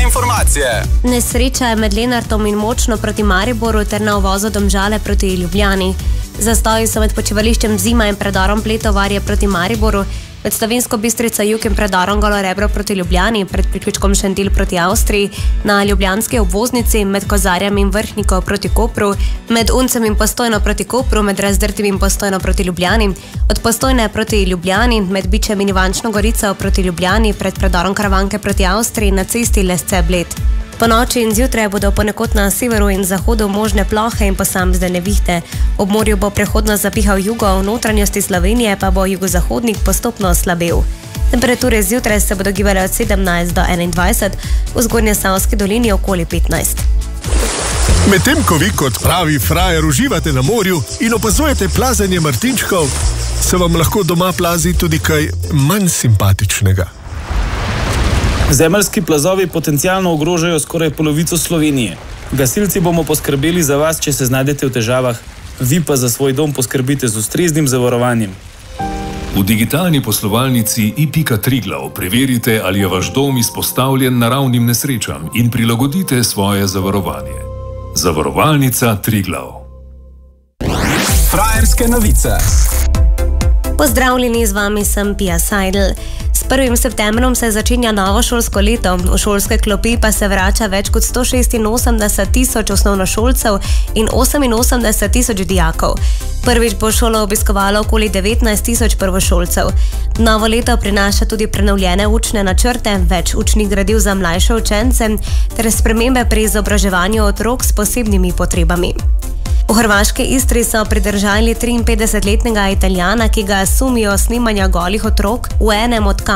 informacije. Nesreča je med Lenartom in Močno proti Mariboru ter na uvozu Domžale proti Ljubljani. Zastoji so med počivališčem Zima in predorom Pletovarje proti Mariboru, med Slovensko Bistrico jug in predorom Golo Rebro proti Ljubljani, pred priključkom Šentilj proti Avstriji, na ljubljanski obvoznici, med Kozarjem in Vrhniko proti Kopru, med Uncem in Postojno proti Kopru, med Razdrtim in Postojno proti Ljubljani, od Postojne proti Ljubljani, med Bičem in Ivančno Gorico proti Ljubljani, pred predorom Karavanke proti Avstriji na cesti Lesce-Bled. Po noči in zjutraj bodo ponekod na severu in zahodu možne plohe in posamezne nevihte. Ob morju bo prehodno zapihal jugo, v notranjosti Slovenije pa bo jugozahodnik postopno slabel. Temperature zjutraj se bodo gibale od 17 do 21, v Zgornjesavski dolini okoli 15. Medtem ko vi kot pravi frajer uživate na morju in opazujete plazenje martinčkov, se vam lahko doma plazi tudi kaj manj simpatičnega. Zemeljski plazovi potencialno ogrožajo skoraj polovico Slovenije. Gasilci bomo poskrbeli za vas, če se znajdete v težavah, vi pa za svoj dom poskrbite z ustreznim zavarovanjem. V digitalni poslovalnici i.triglav preverite, ali je vaš dom izpostavljen naravnim nesrečam in prilagodite svoje zavarovanje. Zavarovalnica Triglav. Frajerske novice. Pozdravljeni, z vami sem Pia Seidel. S 1. septembrom se začenja novo šolsko leto, v šolske klopi pa se vrača več kot 186 tisoč osnovnošolcev in 88 tisoč dijakov. Prvič bo šolo obiskovalo okoli 19 tisoč prvošolcev. Novo leto prinaša tudi prenovljene učne načrte, več učnih gradiv za mlajše učence ter spremembe pri izobraževanju otrok s posebnimi potrebami. V hrvaški Istri so pridržali 53-letnega Italijana, ki ga sumijo snemanja golih otrok v enem od